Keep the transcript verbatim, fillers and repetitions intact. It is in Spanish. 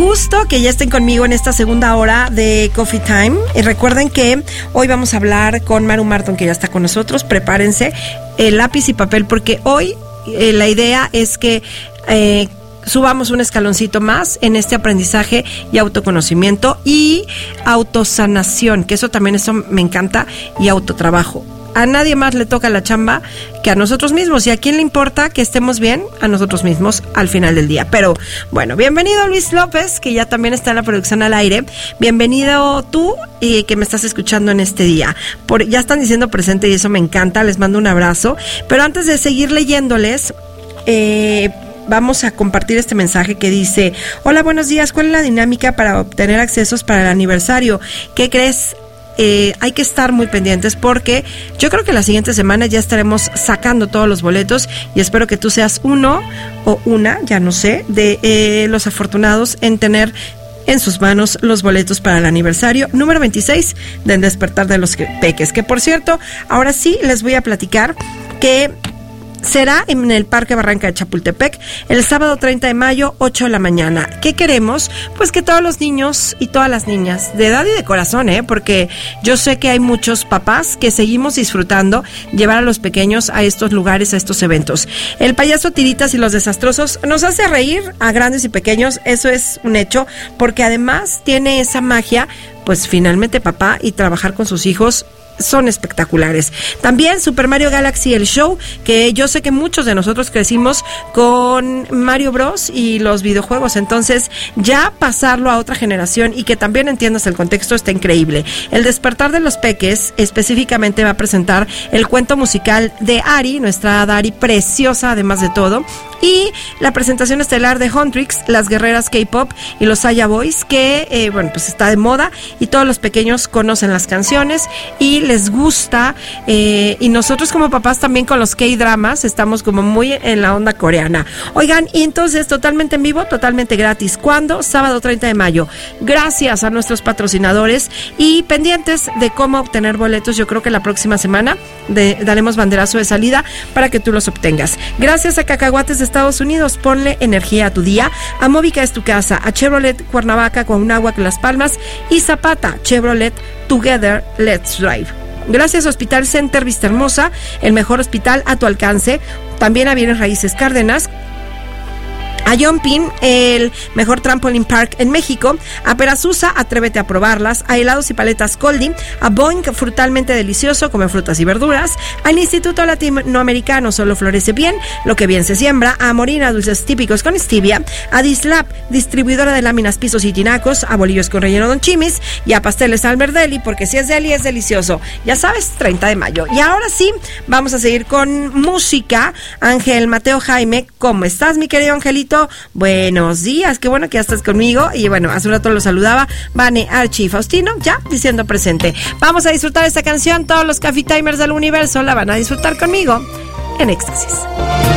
gusto que ya estén conmigo en esta segunda hora de Coffee Time. Y recuerden que hoy vamos a hablar con Maru Marton, que ya está con nosotros. Prepárense el lápiz y papel, porque hoy eh, la idea es que eh, subamos un escaloncito más en este aprendizaje y autoconocimiento y autosanación, que eso también eso me encanta, y autotrabajo. A nadie más le toca la chamba que a nosotros mismos. ¿Y a quién le importa que estemos bien? A nosotros mismos al final del día. Pero bueno, bienvenido Luis López, que ya también está en la producción al aire. Bienvenido tú y que me estás escuchando en este día. Por, ya están diciendo presente y eso me encanta. Les mando un abrazo. Pero antes de seguir leyéndoles, eh... vamos a compartir este mensaje que dice: hola, buenos días, ¿cuál es la dinámica para obtener accesos para el aniversario? ¿Qué crees? Eh, hay que estar muy pendientes porque yo creo que la siguiente semana ya estaremos sacando todos los boletos y espero que tú seas uno o una, ya no sé, de eh, los afortunados en tener en sus manos los boletos para el aniversario número veintiséis del Despertar de los Peques, que por cierto, ahora sí les voy a platicar que será en el Parque Barranca de Chapultepec el sábado treinta de mayo, ocho de la mañana. ¿Qué queremos? Pues que todos los niños y todas las niñas, de edad y de corazón, ¿eh? Porque yo sé que hay muchos papás que seguimos disfrutando llevar a los pequeños a estos lugares, a estos eventos. El payaso Tiritas y los Desastrosos nos hace reír a grandes y pequeños, eso es un hecho, porque además tiene esa magia, pues finalmente papá y trabajar con sus hijos son espectaculares. También Super Mario Galaxy, el show, que yo sé que muchos de nosotros crecimos con Mario Bros y los videojuegos, entonces ya pasarlo a otra generación y que también entiendas el contexto está increíble. El Despertar de los Peques específicamente va a presentar el cuento musical de Ari, nuestra hada Ari preciosa además de todo, y la presentación estelar de Huntrix, las guerreras K-pop y los Aya Boys, que eh, bueno, pues está de moda y todos los pequeños conocen las canciones y les gusta, eh, y nosotros como papás también con los K-dramas estamos como muy en la onda coreana. Oigan, y entonces totalmente en vivo, totalmente gratis. ¿Cuándo? Sábado treinta de mayo. Gracias a nuestros patrocinadores y pendientes de cómo obtener boletos. Yo creo que la próxima semana de, daremos banderazo de salida para que tú los obtengas. Gracias a Cacahuates de Estados Unidos, ponle energía a tu día. A Móvica es tu casa. A Chevrolet Cuernavaca, Cuauhnáhuac, Las Palmas y Zapata, Chevrolet, Together, Let's Drive. Gracias a Hospital Center Vista Hermosa, el mejor hospital a tu alcance. También a Bienes Raíces Cárdenas. A Jumping, el mejor trampoline park en México. A Perazusa, atrévete a probarlas. A Helados y Paletas Coldy. A Boing, frutalmente delicioso, come frutas y verduras. Al Instituto Latinoamericano, solo florece bien lo que bien se siembra. A Morina, dulces típicos con stevia. A Dislab, distribuidora de láminas, pisos y tinacos. A bolillos con relleno Don Chimis. Y a Pasteles Albert Deli, porque si es deli es delicioso. Ya sabes, treinta de mayo. Y ahora sí, vamos a seguir con música. Ángel Mateo Jaime, ¿cómo estás, mi querido Angelito? Buenos días, qué bueno que ya estás conmigo. Y bueno, hace un rato lo saludaba Vane, Archie y Faustino, ya diciendo presente. Vamos a disfrutar esta canción. Todos los Coffee Timers del universo la van a disfrutar conmigo en éxtasis.